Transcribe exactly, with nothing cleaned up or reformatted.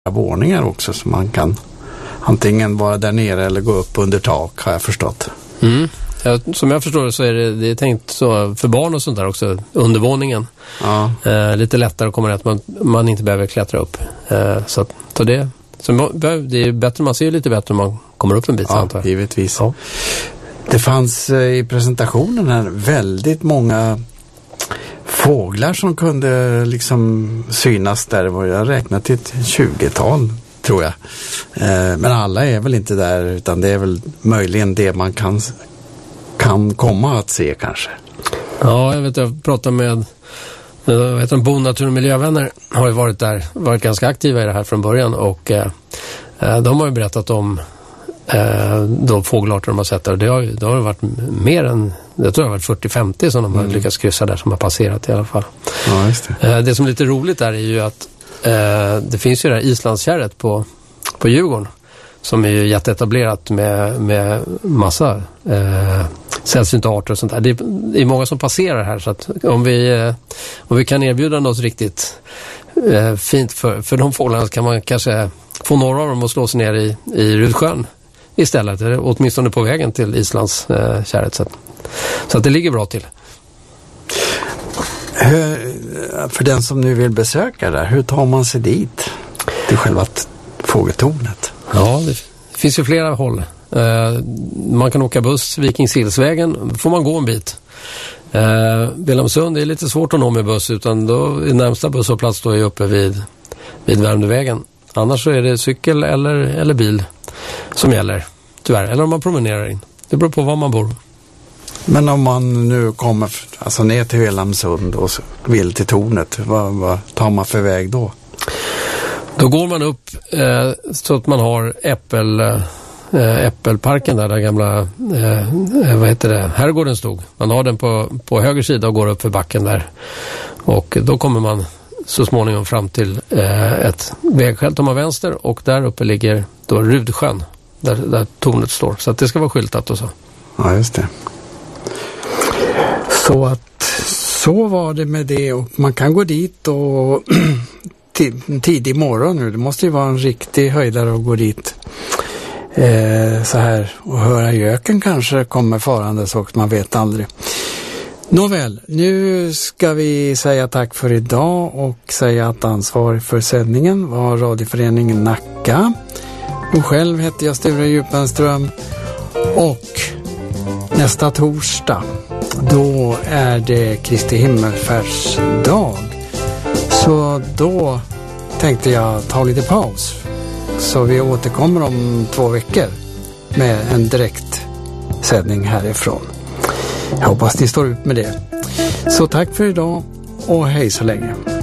våningar också, så man kan antingen vara där nere eller gå upp under tak, har jag förstått. Mm. Ja, som jag förstår det så är det, det är tänkt så för barn och sånt där också, undervåningen. Ja. Eh, lite lättare att komma rätt, man, man inte behöver klättra upp. Eh, så, så det, så det är bättre, man ser ju lite bättre om man kommer upp en bit. Ja, givetvis. Ja. Det fanns eh, i presentationen här väldigt många fåglar som kunde liksom synas där. Jag räknat till ett tjugotal, tror jag. Eh, men alla är väl inte där, utan det är väl möjligen det man kan, kan komma att se kanske. Ja, jag vet, jag pratade med jag vet, en Bo Natur- och miljövänner har ju varit där, varit ganska aktiva i det här från början, och eh, de har ju berättat om eh, de fågelarter de har sett där. Det har ju det har varit mer än, jag tror det har varit fyrtio femtio som de har mm. lyckats kryssa där, som har passerat i alla fall. Ja, just det. Eh, det som är lite roligt där är ju att eh, det finns ju det här islandskärret på, på Djurgården, som är ju jätteetablerat med, med massa eh, sällsynta arter och sånt där. Det är, det är många som passerar här, så att om vi, eh, om vi kan erbjuda något riktigt eh, fint för, för de fåglarna, så kan man kanske få några av dem att slå sig ner i, i Rudsjön istället, eller åtminstone på vägen till Islands eh, kärret. Så, att, så att det ligger bra till. Hur, för den som nu vill besöka där, hur tar man sig dit till själva fågeltornet? Ja, det finns ju flera håll. Eh, man kan åka buss, Vikingshillsvägen, då får man gå en bit. Eh, Wilhelmsund är lite svårt att nå med buss, utan då är närmsta busshållplats då är uppe vid, vid Värmdövägen. Annars så är det cykel eller, eller bil som gäller, tyvärr. Eller om man promenerar in. Det beror på var man bor. Men om man nu kommer alltså ner till Wilhelmsund och vill till tornet, vad, vad tar man för väg då? Då går man upp eh, så att man har äppel, eh, äppelparken där, där gamla eh, vad heter det, herrgården stod. Man har den på, på höger sida och går upp för backen där. Och då kommer man så småningom fram till eh, ett vägskäl, tar man vänster, och där uppe ligger då Rudsjön, där, där tornet står. Så att det ska vara skyltat och så. Ja, just det. Så att så var det med det, och man kan gå dit och tidig morgon nu. Det måste ju vara en riktig höjdare att gå dit eh, så här och höra göken kanske kommer farandes, och man vet aldrig. Nåväl, nu ska vi säga tack för idag och säga att ansvarig för sändningen var radioföreningen Nacka. Och själv heter jag Sture Djupenström, och nästa torsdag då är det Kristi himmelfärdsdag. Så då tänkte jag ta lite paus. Så vi återkommer om två veckor med en direkt sändning härifrån. Jag hoppas ni står ut med det. Så tack för idag och hej så länge.